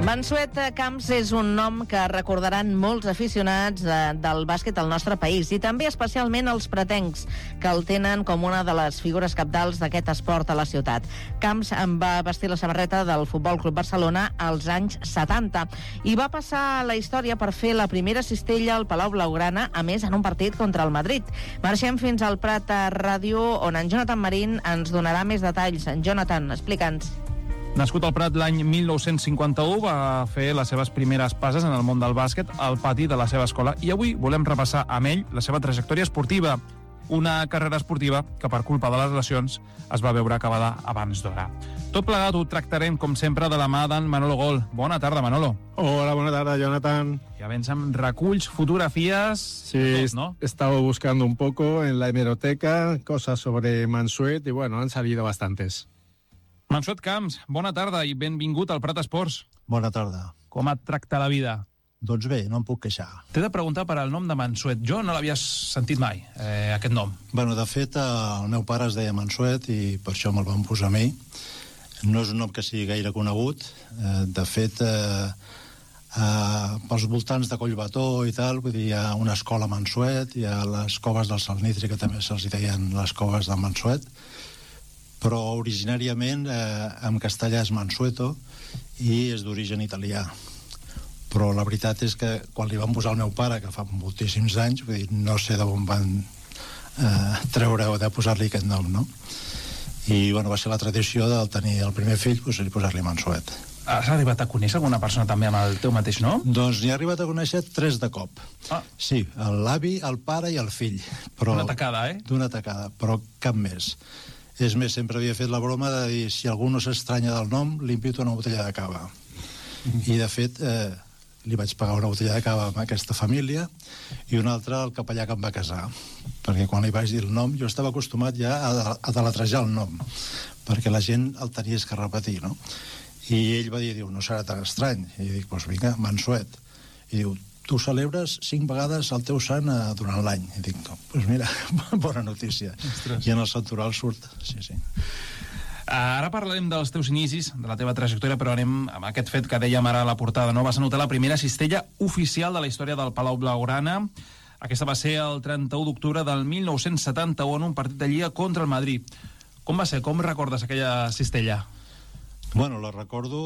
Mansuet Camps és un nom que recordaran molts aficionats del bàsquet al nostre país i també especialment els pretencs, que el tenen com una de les figures cabdals d'aquest esport a la ciutat. Camps va vestir la samarreta del Futbol Club Barcelona als anys 70 i va passar a la història per fer la primera cistella al Palau Blaugrana, a més en un partit contra el Madrid. Marxem fins al Prat Ràdio, on en Jonathan Marín ens donarà més detalls. Jonathan, explica'ns. Nascut al Prat l'any 1951, va fer les seves primeres passes en el món del bàsquet al pati de la seva escola i avui volem repassar amb ell la seva trajectòria esportiva, una carrera esportiva que per culpa de les lesions es va veure acabada abans d'hora. Tot plegat ho tractarem, com sempre, de la mà d'en Manolo Gol. Bona tarda, Manolo. Hola, bona tarda, Jonathan. Ja vens amb reculls, fotografies... Sí, tot, ¿no? He estado buscando un poco en la hemeroteca cosas sobre Mansuet y bueno, han salido bastantes. Mansuet Camps, bona tarda i benvingut al Prat Esports. Bona tarda. Com et tracta la vida? Doncs bé, no em puc queixar. T'he de preguntar per al nom de Mansuet. Jo no l'havia sentit mai, aquest nom. Bueno, de fet, el meu pare es deia Mansuet i per això me'l van posar a mi. No és un nom que sigui gaire conegut. De fet, pels voltants de Collbató i tal, vull dir, hi ha una escola Mansuet, hi ha les coves del Salnitri, que també se'ls deien les coves de Mansuet, però originàriament en castellà és Mansueto i és d'origen italià. Però la veritat és que quan li van posar al meu pare, que fa moltíssims anys, vull dir, no sé d'on van treure o de posar-li aquest nom, no? I bueno, va ser la tradició del tenir el primer fill, doncs, posar-li Mansuet. Has arribat a conèixer alguna persona també amb el teu mateix nom? Doncs n'hi he arribat a conèixer 3 de cop. Sí, l'avi, el pare i el fill. Però, una tacada, D'una tacada, però cap més. És més, sempre havia fet la broma de dir, si algú no s'estranya del nom, li invito una botella de cava. I de fet li vaig pagar una botella de cava a aquesta família i una altra al capellà que em va casar, perquè quan li vaig dir el nom jo estava acostumat ja a deletrejar el nom, perquè la gent el tenies que repetir, no? I ell va dir, no serà tan estrany. I dic, doncs vinga, Mansuet. I diu, tu celebres 5 vegades el teu sant durant l'any. I dic, doncs mira, bona notícia. Ostres. I en el santoral surt, sí. Ara parlarem dels teus inicis, de la teva trajectòria, però anem amb aquest fet que dèiem ara a la portada, no? Vas anotar la primera cistella oficial de la història del Palau Blaugrana. Aquesta va ser el 31 d'octubre del 1971 en un partit de Lliga contra el Madrid. Com va ser? Com recordes aquella cistella? Bueno, la recordo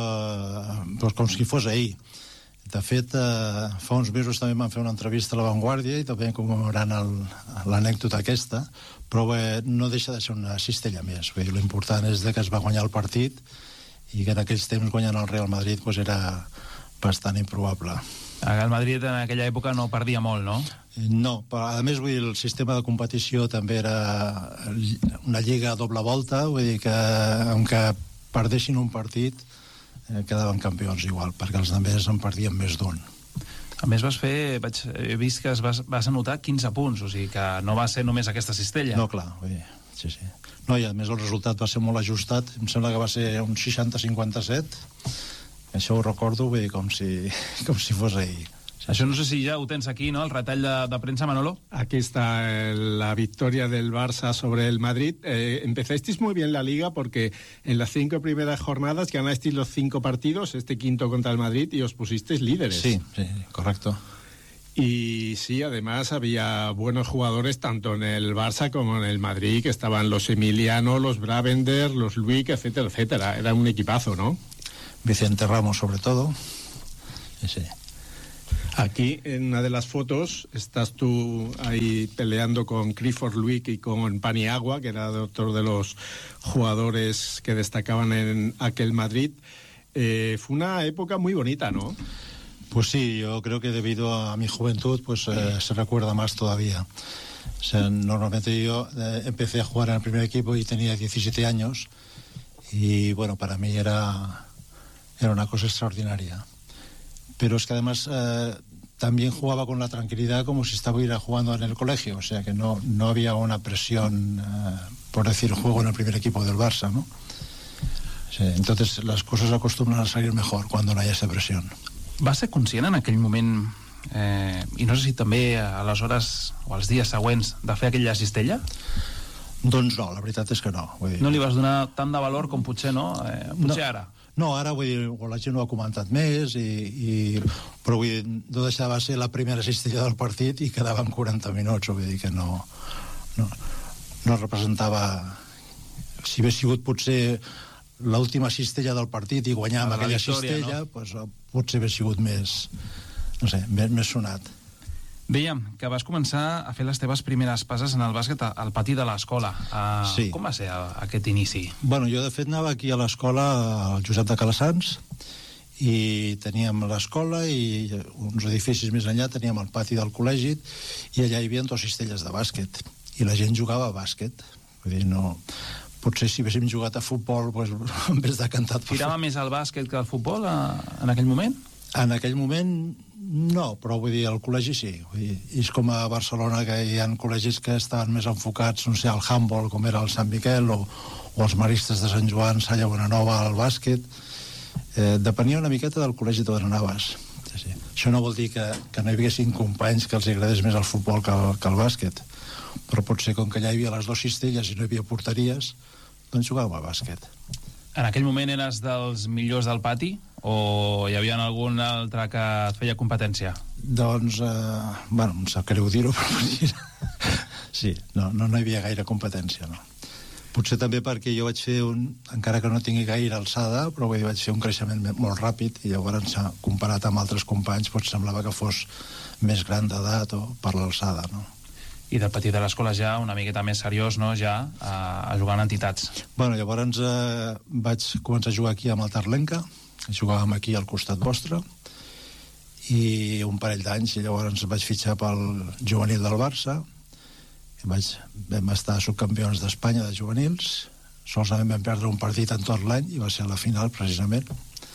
doncs com si fos ahir. De fet, fa uns mesos també van fer una entrevista a La Vanguardia i també commemorant l'anècdota aquesta, però no deixa de ser una cistella més. L'important és que es va guanyar el partit i que en aquells temps guanyant el Real Madrid doncs era bastant improbable. El Madrid en aquella època no perdia molt, no? No, però a més el sistema de competició també era una lliga a doble volta, vull dir que aunque perdessin un partit quedaven campions igual, perquè els altres en perdien més d'un. A més he vist que vas anotar 15 punts, o sigui que no va ser només aquesta cistella. No, clar, sí. No, i a més el resultat va ser molt ajustat, em sembla que va ser un 60-57, això ho recordo com si fos ahir. Això no sé si ja ho tens aquí, ¿no? El retall de prensa, Manolo. Aquí está la victoria del Barça sobre el Madrid. Empezasteis muy bien la Liga porque en las 5 primeras jornadas ganasteis los 5 partidos, este quinto contra el Madrid, y os pusisteis líderes. Sí, correcto. Y sí, además había buenos jugadores tanto en el Barça como en el Madrid, que estaban los Emiliano, los Bravender, los Luick, etcétera, etcétera. Era un equipazo, ¿no? Vicente Ramos, sobre todo. Sí. Aquí, en una de las fotos, estás tú ahí peleando con Clifford Luick y con Paniagua, que era otro de los jugadores que destacaban en aquel Madrid. Fue una época muy bonita, ¿no? Pues sí, yo creo que debido a mi juventud, pues se recuerda más todavía. O sea, normalmente yo empecé a jugar en el primer equipo y tenía 17 años y bueno, para mí era una cosa extraordinaria. Pero es que además también jugaba con la tranquilidad como si estuviera jugando en el colegio, o sea que no había una presión, por decir, juego en el primer equipo del Barça, ¿no? Sí, entonces las cosas acostumbran a salir mejor cuando no hay esa presión. Vas ser conscient en aquell moment, i no sé si també a les hores o als dies següents, de fer aquella cistella? Doncs no, la veritat és que no. No li vas donar tant de valor com potser, no? Potser ara. No, ara vull dir, la gent ho ha comentat més, però vull dir, no deixava ser la primera cistella del partit i quedaven 40 minuts, vull dir que no representava... Si hagués sigut potser l'última cistella del partit i guanyar amb aquella cistella, no? Pues, potser hagués sigut més, no sé, més sonat. Dèiem que vas començar a fer les teves primeres passes en el bàsquet al pati de l'escola. Sí. Com va ser aquest inici? Bueno, jo de fet anava aquí a l'escola, al Josep de Calassanç, i teníem l'escola i uns edificis més enllà teníem el pati del col·legi i allà hi havia 2 cistelles de bàsquet i la gent jugava a bàsquet. Vull dir, no... Potser si haguéssim jugat a futbol, pues, en vez de cantar... Tirava més al bàsquet que al futbol en aquell moment? En aquell moment no, però vull dir, al col·legi sí. Vull dir, és com a Barcelona, que hi ha col·legis que estaven més enfocats, no sé, al handball, com era el Sant Miquel, o els maristes de Sant Joan, Salla Bonanova, al bàsquet. Depenia una miqueta del col·legi d'on anaves. Sí. Això no vol dir que no hi haguessin companys que els agradés més el futbol que el bàsquet, però potser com que allà hi havia les 2 cistelles i no hi havia porteries, doncs jugàvem a bàsquet. En aquell moment eres dels millors del pati o hi havia algun altre que et feia competència? Doncs, bueno, em sap greu dir-ho, però sí, no hi havia gaire competència, no. Potser també perquè jo vaig fer encara que no tingui gaire alçada, però vaig fer un creixement molt ràpid i llavors, comparat amb altres companys, doncs semblava que fos més gran d'edat o per l'alçada, no? I del petit de l'escola ja una miqueta més seriós, no?, ja a jugar en entitats. Bueno, llavors vaig començar a jugar aquí amb el Terlenca, jugàvem aquí al costat vostre, i un parell d'anys, i llavors vaig fitxar pel juvenil del Barça, vam estar subcampions d'Espanya de juvenils, solament vam perdre un partit en tot l'any, i va ser a la final, precisament,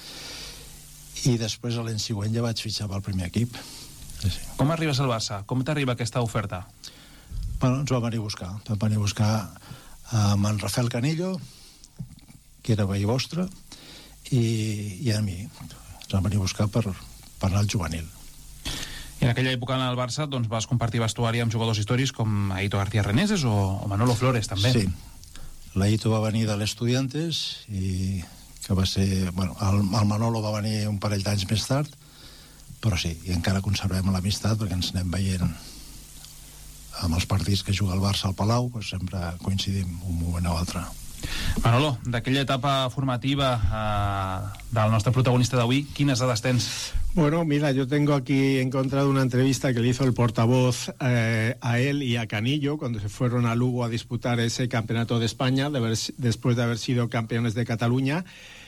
i després l'any següent ja vaig fitxar pel primer equip. Sí. Com arribes al Barça? Com t'arriba aquesta oferta? Bueno, ens va venir a buscar amb en Rafael Canillo, que era veí vostre, i a mi. Ens van venir a buscar per anar al juvenil. I en aquella època en el Barça doncs, vas compartir vestuari amb jugadors històrics com Aito García Reneses o Manolo Flores, també. Sí. L'Aito va venir de l'Estudiantes i que va ser... Bueno, el Manolo va venir un parell d'anys més tard, però sí, i encara conservem l'amistat perquè ens anem veient amb els partits que juga el Barça al Palau, pues sempre coincidim un moment o altre. Manolo, d'aquella etapa formativa del nostre protagonista d'avui, quines dades tens? Bueno, mira, yo tengo aquí encontrado una entrevista que le hizo el portavoz a él y a Canillo cuando se fueron a Lugo a disputar ese campeonato de España después de haber sido campeones de Cataluña.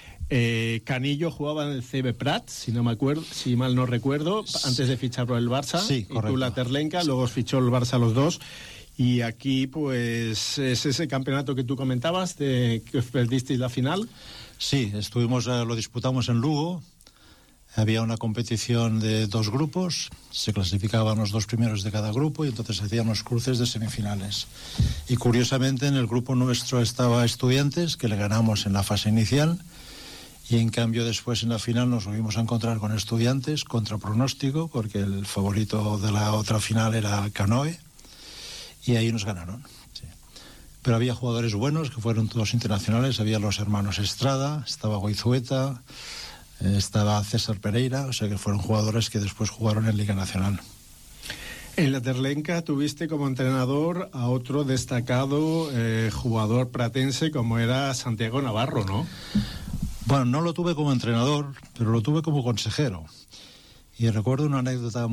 Canillo jugaba en el CB Prat, si mal no recuerdo, antes de fichar por el Barça. Sí, correcto. Y tú la Terlenca, luego fichó el Barça los dos. Y aquí, pues, es ese campeonato que tú comentabas, que perdisteis la final. Sí, lo disputamos en Lugo. Había una competición de 2 grupos, se clasificaban los 2 primeros de cada grupo y entonces hacíamos cruces de semifinales. Y curiosamente en el grupo nuestro estaba Estudiantes, que le ganamos en la fase inicial, y en cambio después en la final nos volvimos a encontrar con Estudiantes contra pronóstico, porque el favorito de la otra final era Canoe, y ahí nos ganaron. Sí. Pero había jugadores buenos que fueron todos internacionales, había los hermanos Estrada, estaba Goizueta, estaba César Pereira, o sea que fueron jugadores que después jugaron en Liga Nacional. En la Terlenca tuviste como entrenador a otro destacado jugador pratense como era Santiago Navarro, ¿no? Bueno, no lo tuve como entrenador, pero lo tuve como consejero. Y recuerdo una anécdota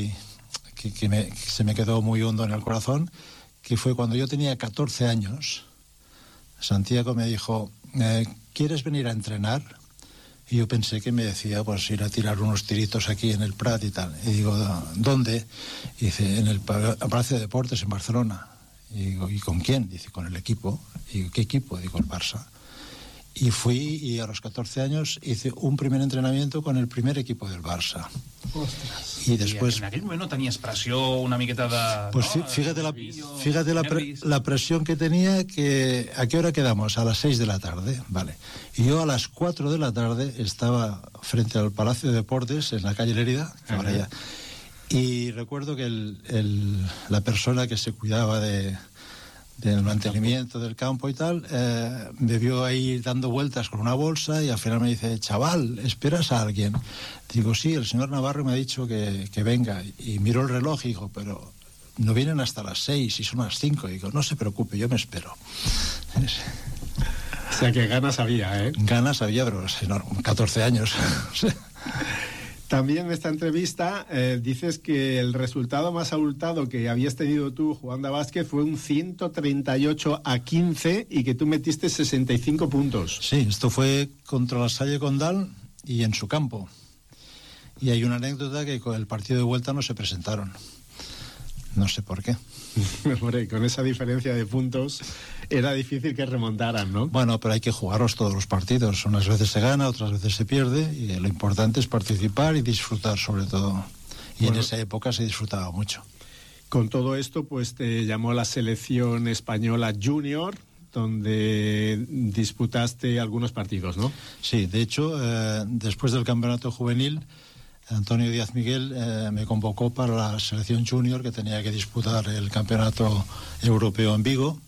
que se me quedó muy hondo en el corazón, que fue cuando yo tenía 14 años. Santiago me dijo, ¿quieres venir a entrenar? Y yo pensé que me decía, pues ir a tirar unos tiritos aquí en el Prat y tal. Y digo, ¿dónde? Y dice, en el Palacio de Deportes en Barcelona. Y digo, ¿y con quién? Dice, con el equipo. Y digo, ¿qué equipo? Digo, el Barça. Y fui, y a los 14 años hice un primer entrenamiento con el primer equipo del Barça. Ostras. Y después... En aquell moment no tenies pressió, una miqueta de... Pues ¿no? fíjate la presión que tenía, que ¿a qué hora quedamos? A las 6 de la tarde, vale. Y yo a las 4 de la tarde estaba frente al Palacio de Deportes, en la calle Lérida, ahora ya. Y recuerdo que la persona que se cuidaba de del mantenimiento del campo y tal, me vio ahí dando vueltas con una bolsa y al final me dice, chaval, ¿esperas a alguien? Digo, sí, el señor Navarro me ha dicho que venga. Y miro el reloj y digo, pero no vienen hasta las 6 y son las 5. Y digo, no se preocupe, yo me espero. O sea que ganas había, ¿eh? Ganas había, pero es enorme, 14 años. También en esta entrevista dices que el resultado más abultado que habías tenido tú jugando a básquet fue un 138-15 y que tú metiste 65 puntos. Sí, esto fue contra la Salle Condal y en su campo. Y hay una anécdota que con el partido de vuelta no se presentaron. No sé por qué. Hombre, con esa diferencia de puntos era difícil que remontaran, ¿no? Bueno, pero hay que jugarlos todos los partidos. Unas veces se gana, otras veces se pierde, y lo importante es participar y disfrutar sobre todo. Y bueno, en esa época se disfrutaba mucho. Con todo esto, pues te llamó la selección española junior, donde disputaste algunos partidos, ¿no? Sí, de hecho, después del campeonato juvenil, Antonio Díaz Miguel me convocó para la selección junior, que tenía que disputar el campeonato europeo en Vigo,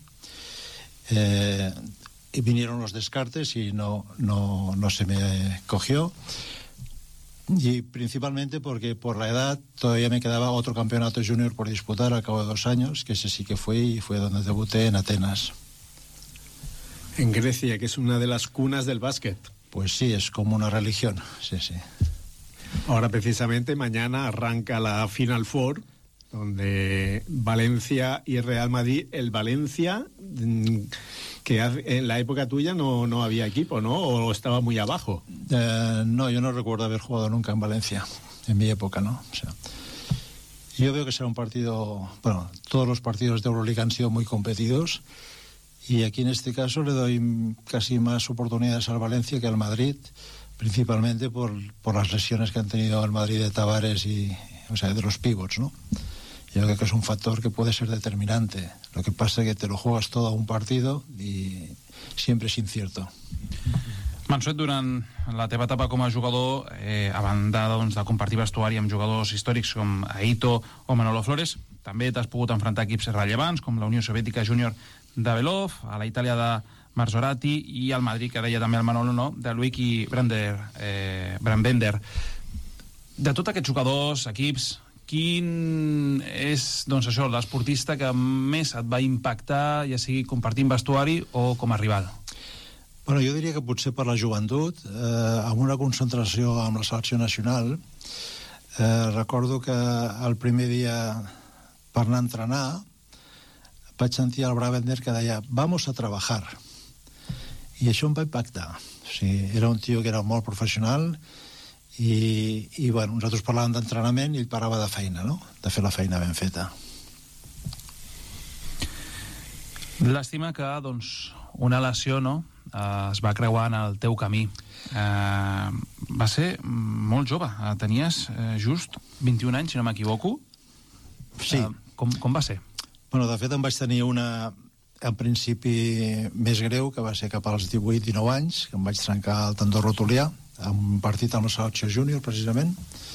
y vinieron los descartes y no se me cogió, y principalmente porque por la edad todavía me quedaba otro campeonato junior por disputar al cabo de 2 años, que ese sí que fue, y fue donde debuté en Atenas. En Grecia, que es una de las cunas del básquet. Pues sí, es como una religión, sí. Ahora precisamente mañana arranca la Final Four, donde Valencia y Real Madrid. El Valencia, que en la época tuya no había equipo, ¿no? ¿O estaba muy abajo? No, yo no recuerdo haber jugado nunca en Valencia, en mi época, ¿no? O sea, yo veo que será un partido... Bueno, todos los partidos de Euroliga han sido muy competidos, y aquí en este caso le doy casi más oportunidades al Valencia que al Madrid, principalmente por las lesiones que han tenido el Madrid de Tavares o sea, de los pivots, ¿no? Yo creo que es un factor que puede ser determinante. Lo que pasa es que te lo juegas todo a un partido i sempre és incierto. Mansuet, durant la teva etapa com a jugador, a banda de compartir vestuari amb jugadors històrics com Aito o Manolo Flores, també t'has pogut enfrontar equips rellevants com la Unió Soviètica Júnior de Belov, a la Itàlia de Marzorati i al Madrid, que deia també el Manolo, no?, de Luigi Brandbender. De tots aquests jugadors, equips, quin és, doncs això, l'esportista que més et va impactar, ja sigui compartint vestuari o com a rival? Bueno, jo diria que potser per la joventut, amb una concentració amb la selecció nacional, recordo que el primer dia per anar a entrenar vaig sentir el Brandbender que deia «Vamos a trabajar». I això em va impactar. O sigui, era un tio que era molt professional i bueno, nosaltres parlàvem d'entrenament i ell parlava de feina, no?, de fer la feina ben feta. Làstima que, doncs, una lesió, no?, es va creuar en el teu camí. Va ser molt jove, tenies just 21 anys, si no m'equivoco. Sí. Com va ser? Bueno, de fet em vaig tenir una, en principi, més greu, que va ser cap als 18-19 anys, que em vaig trencar el tendó rotulià, en un partit amb la selecció júnior, precisament,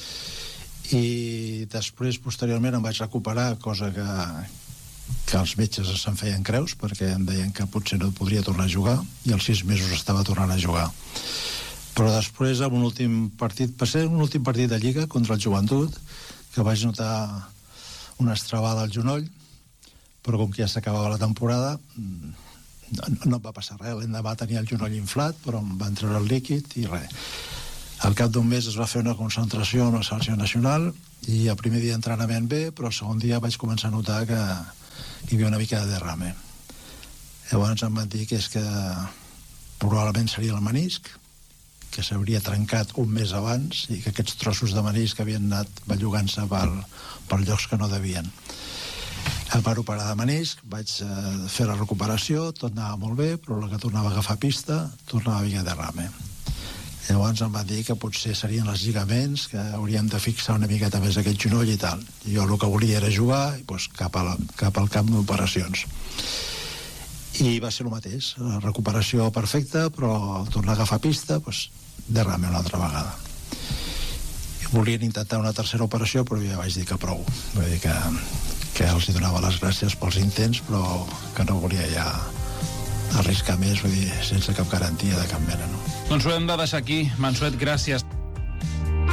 i després, posteriorment, em vaig recuperar, cosa que els metges se'n feien creus, perquè em deien que potser no podria tornar a jugar, i als 6 mesos estava tornant a jugar. Però després, en un últim partit, va ser un últim partit de Lliga contra el Joventut, que vaig notar una estrabada al genoll, però com que ja s'acabava la temporada no em va passar res. L'endemà tenia el genoll inflat, però em van treure el líquid i res. Al cap d'un mes es va fer una concentració en la selecció nacional i el primer dia d'entrenament bé, però el segon dia vaig començar a notar que hi havia una mica de derrame. Llavors em van dir que és que probablement seria el menisc, que s'hauria trencat un mes abans i que aquests trossos de menisc havien anat bellugant-se per llocs que no devien. Em van operar de menisc, vaig fer la recuperació, tot anava molt bé, però la que tornava a agafar pista tornava a haver derrame. Llavors em van dir que potser serien els lligaments, que hauríem de fixar una miqueta més aquest genoll i tal. Jo el que volia era jugar i doncs, cap al camp d'operacions. I va ser el mateix, la recuperació perfecta, però al tornar a agafar pista, doncs, derrame una altra vegada. Volien intentar una tercera operació, però ja vaig dir que prou. Vull dir que que els hi donava les gràcies pels intents, però que no volia ja arriscar més, vull dir, sense cap garantia de cap mena, no? Doncs ho hem de deixar aquí. Mansuet, gràcies.